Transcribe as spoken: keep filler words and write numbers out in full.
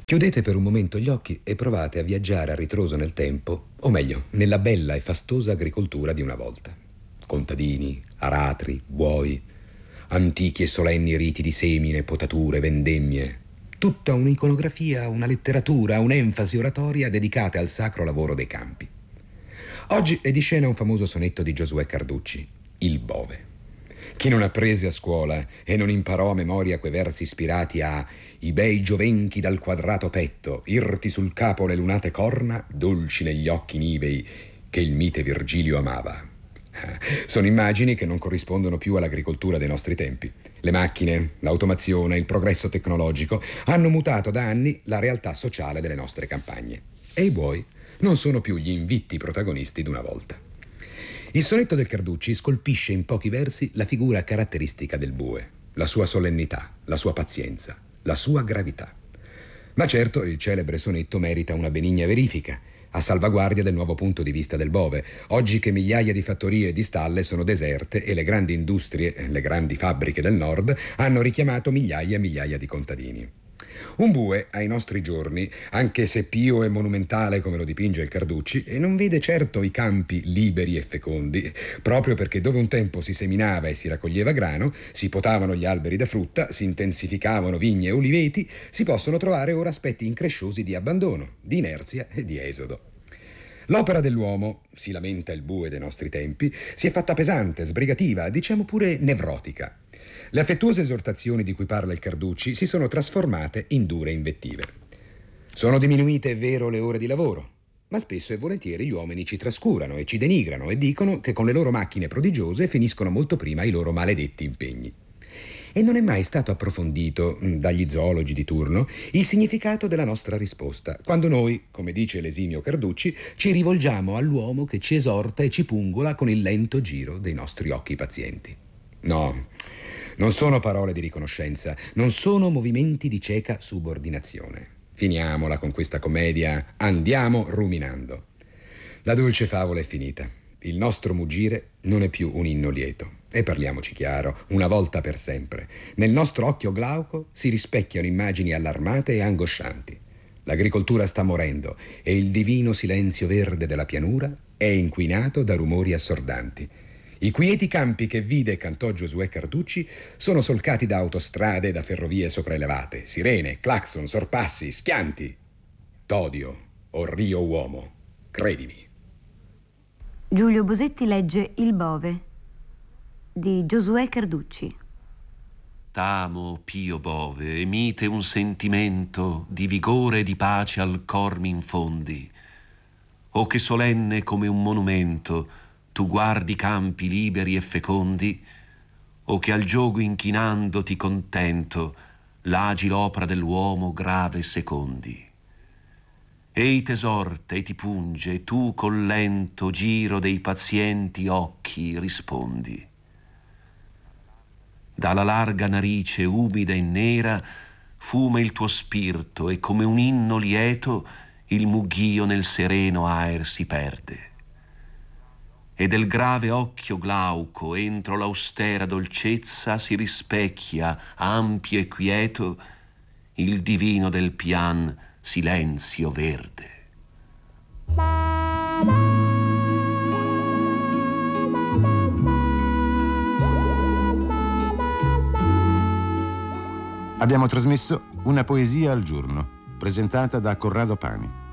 Chiudete per un momento gli occhi e provate a viaggiare a ritroso nel tempo, o meglio, nella bella e fastosa agricoltura di una volta. Contadini, aratri, buoi, antichi e solenni riti di semine, potature, vendemmie. Tutta un'iconografia, una letteratura, un'enfasi oratoria dedicate al sacro lavoro dei campi. Oggi è di scena un famoso sonetto di Giosuè Carducci, Il Bove. Chi non apprese a scuola e non imparò a memoria quei versi ispirati a i bei giovenchi dal quadrato petto, irti sul capo le lunate corna, dolci negli occhi nivei, che il mite Virgilio amava. Sono immagini che non corrispondono più all'agricoltura dei nostri tempi. Le macchine, l'automazione, il progresso tecnologico hanno mutato da anni la realtà sociale delle nostre campagne. E i buoi non sono più gli invitti protagonisti d'una volta. Il sonetto del Carducci scolpisce in pochi versi la figura caratteristica del bue, la sua solennità, la sua pazienza, la sua gravità. Ma certo, il celebre sonetto merita una benigna verifica, a salvaguardia del nuovo punto di vista del bove, oggi che migliaia di fattorie e di stalle sono deserte e le grandi industrie, le grandi fabbriche del nord, hanno richiamato migliaia e migliaia di contadini. Un bue, ai nostri giorni, anche se pio e monumentale come lo dipinge il Carducci, non vede certo i campi liberi e fecondi, proprio perché dove un tempo si seminava e si raccoglieva grano, si potavano gli alberi da frutta, si intensificavano vigne e oliveti, si possono trovare ora aspetti incresciosi di abbandono, di inerzia e di esodo. L'opera dell'uomo, si lamenta il bue dei nostri tempi, si è fatta pesante, sbrigativa, diciamo pure nevrotica. Le affettuose esortazioni di cui parla il Carducci si sono trasformate in dure invettive. Sono diminuite, è vero, le ore di lavoro, ma spesso e volentieri gli uomini ci trascurano e ci denigrano e dicono che con le loro macchine prodigiose finiscono molto prima i loro maledetti impegni. E non è mai stato approfondito dagli zoologi di turno il significato della nostra risposta, quando noi, come dice l'esimio Carducci, ci rivolgiamo all'uomo che ci esorta e ci pungola con il lento giro dei nostri occhi pazienti. No, non sono parole di riconoscenza, non sono movimenti di cieca subordinazione. Finiamola con questa commedia, andiamo ruminando. La dolce favola è finita. Il nostro muggire non è più un inno lieto. E parliamoci chiaro, una volta per sempre. Nel nostro occhio glauco si rispecchiano immagini allarmate e angoscianti. L'agricoltura sta morendo e il divino silenzio verde della pianura è inquinato da rumori assordanti. I quieti campi che vide e cantò Giosuè Carducci sono solcati da autostrade e da ferrovie sopraelevate, sirene, clacson, sorpassi, schianti. T'odio, o Rio uomo, credimi. Giulio Bosetti legge Il Bove di Giosuè Carducci. T'amo, pio bove, e mite un sentimento di vigore e di pace al cor m'infondi. O che solenne come un monumento tu guardi campi liberi e fecondi, o che al giogo inchinandoti contento l'agil opera dell'uomo grave secondi. Ei t'esorta e ti punge, e tu col lento giro dei pazienti occhi rispondi. Dalla larga narice umida e nera fuma il tuo spirito, e come un inno lieto il mugghio nel sereno aer si perde. E del grave occhio glauco entro l'austera dolcezza si rispecchia, ampio e quieto, il divino del pian silenzio verde. Abbiamo trasmesso Una poesia al giorno, presentata da Corrado Pani.